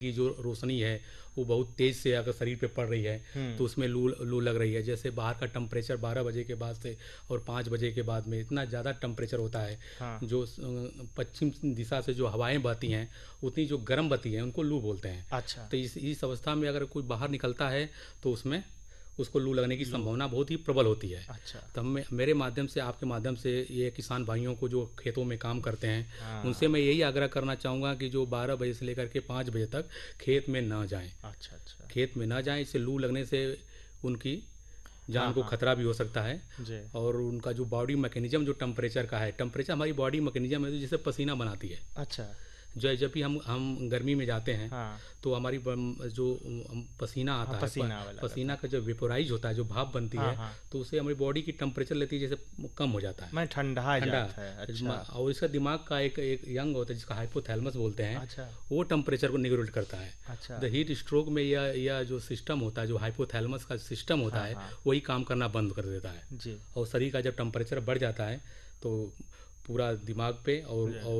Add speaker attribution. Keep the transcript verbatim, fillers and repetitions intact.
Speaker 1: की जो रोशनी है वो बहुत तेज़ से अगर शरीर पे पड़ रही है तो उसमें लू लू लग रही है। जैसे बाहर का टेम्परेचर बारह बजे के बाद से और पाँच बजे के बाद में इतना ज़्यादा टेम्परेचर होता है,
Speaker 2: हाँ।
Speaker 1: जो पश्चिम दिशा से जो हवाएं बहती हैं उतनी जो गर्म बहती हैं उनको लू बोलते हैं।
Speaker 2: अच्छा।
Speaker 1: तो इस इस अवस्था में अगर कोई बाहर निकलता है तो उसमें उसको लू लगने की
Speaker 2: लू।
Speaker 1: संभावना बहुत ही प्रबल होती है।
Speaker 2: अच्छा।
Speaker 1: तब मैं मेरे माध्यम से आपके माध्यम से ये किसान भाइयों को जो खेतों में काम करते हैं
Speaker 2: हाँ।
Speaker 1: उनसे मैं यही आग्रह करना चाहूँगा कि जो बारह बजे से लेकर के पाँच बजे तक खेत में ना जाएं।
Speaker 2: अच्छा अच्छा।
Speaker 1: खेत में ना जाएं, इससे लू लगने से उनकी जान
Speaker 2: हाँ
Speaker 1: को
Speaker 2: हाँ
Speaker 1: खतरा भी हो सकता है।
Speaker 2: जी।
Speaker 1: और उनका जो बॉडी मैकेनिज्म जो टेम्परेचर का है, टेम्परेचर हमारी बॉडी मैकेनिज्म है जिससे पसीना बनाती है।
Speaker 2: अच्छा।
Speaker 1: जो जब भी हम हम गर्मी में जाते हैं
Speaker 2: हाँ
Speaker 1: तो हमारी बम- जो अम, पसीना
Speaker 2: हाँ
Speaker 1: आता है,
Speaker 2: पसीना
Speaker 1: प-
Speaker 2: वाला
Speaker 1: पसीना
Speaker 2: करता
Speaker 1: का जो वेपोराइज होता है, जो भाप बनती
Speaker 2: है। हाँ
Speaker 1: है,
Speaker 2: हाँ।
Speaker 1: तो उससे हमारी बॉडी की टेम्परेचर लेती है जैसे कम हो जाता है,
Speaker 2: मैं ठंडा
Speaker 1: ठंडा।
Speaker 2: जाता है। अच्छा।
Speaker 1: और इसका दिमाग का एक एक यंग होता है जिसका हाइपोथैलेमस बोलते हैं,
Speaker 2: अच्छा।
Speaker 1: वो टेम्परेचर को निगलेक्ट करता है।
Speaker 2: अच्छा।
Speaker 1: द हीट स्ट्रोक में यह यह जो सिस्टम होता है, जो हाइपोथैलेमस का सिस्टम होता
Speaker 2: हाँ
Speaker 1: है,
Speaker 2: हाँ
Speaker 1: वही काम करना बंद कर देता है।
Speaker 2: जी।
Speaker 1: और शरीर का जब टेम्परेचर बढ़ जाता है तो पूरा दिमाग पे और
Speaker 2: जी।
Speaker 1: और